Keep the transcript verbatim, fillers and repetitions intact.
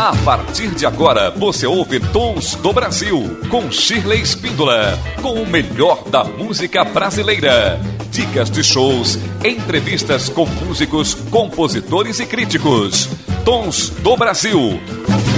A partir de agora, você ouve Tons do Brasil, com Shirley Espíndola, com o melhor da música brasileira. Dicas de shows, entrevistas com músicos, compositores e críticos. Tons do Brasil.